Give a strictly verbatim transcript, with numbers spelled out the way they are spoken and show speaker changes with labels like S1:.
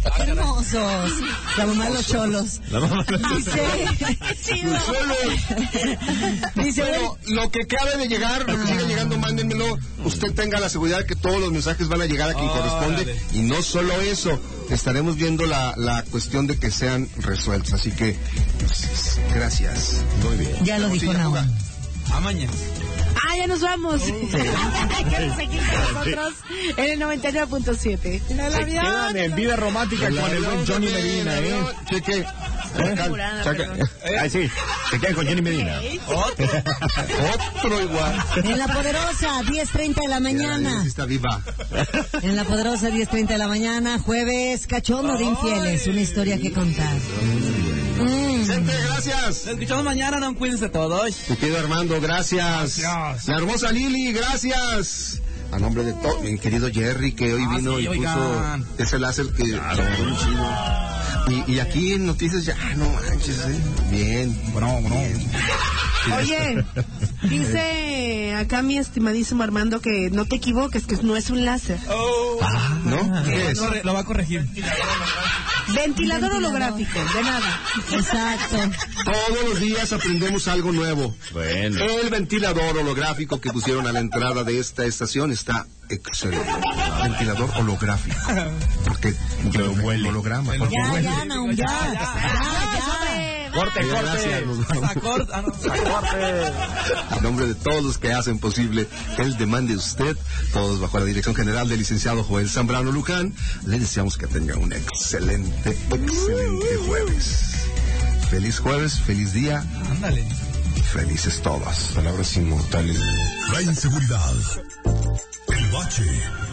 S1: Qué hermosos. La mamá de los cholos.
S2: La mamá de los cholos.
S1: Dice...
S3: Los cholos. Dice, bueno, lo que acabe de llegar, lo que siga llegando, mándenmelo. Usted tenga la seguridad de que todos los mensajes van a llegar a quien oh, corresponde. Dale. Y no solo eso, estaremos viendo la, la cuestión de que sean resueltos. Así que, pues, gracias.
S2: Muy bien.
S1: Ya lo dijo Naum.
S4: A mañana.
S5: Ah, ya nos vamos.
S2: Sí.
S5: Quédense aquí con nosotros en el noventa y nueve punto siete.
S2: Se quedan en vida romántica con el buen Johnny Medina, ¿eh?
S3: Cheque.
S2: ¿Eh? Ay, sí, se quedan con Johnny Medina.
S3: Otro. Otro igual.
S1: En La Poderosa, diez treinta de la mañana.
S3: Está viva.
S1: En La Poderosa, diez treinta de la mañana, jueves, Cachondo de Infieles, una historia que contar.
S3: Mm. Gente, gracias.
S4: Nos escuchamos mañana, no cuídense todos.
S3: Te quedo Armando, gracias. gracias. La hermosa Lili, gracias. A nombre de todo, mi querido Jerry, que hoy ah, vino sí, y oigan. puso ese láser que claro. muy chido. Y, y aquí en noticias ya, no manches, ¿eh? Bien.
S2: Bueno, bueno.
S3: Bien.
S5: Oye, dice acá mi estimadísimo Armando que no te equivoques, que no es un láser.
S3: Oh. Ah, ¿no? ¿Qué es?
S4: Lo va a corregir.
S5: Ventilador holográfico, de nada.
S1: Exacto.
S3: Todos los días aprendemos algo nuevo.
S2: Bueno.
S3: El ventilador holográfico que pusieron a la entrada de esta estación está excelente. Ventilador holográfico. Porque
S2: lo huele.
S3: Holograma.
S1: Ya, ya, ya, no, ya, ya, ya.
S2: Corte, corte.
S3: Gracias, corte. Ah, no. En nombre de todos los que hacen posible el demande usted, todos bajo la dirección general del licenciado Joel Zambrano Luján, le deseamos que tenga un excelente, excelente jueves. Feliz jueves, feliz día.
S4: Ándale.
S3: Felices todas. Palabras inmortales.
S6: La inseguridad. El bache.